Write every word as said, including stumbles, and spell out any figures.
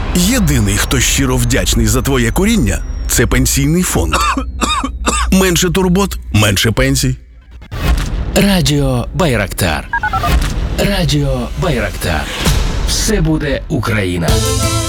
Єдиний, хто щиро вдячний за твоє куріння – це Пенсійний фонд. Менше турбот, менше пенсій. Радіо Байрактар. Радіо Байрактар. Все буде Україна.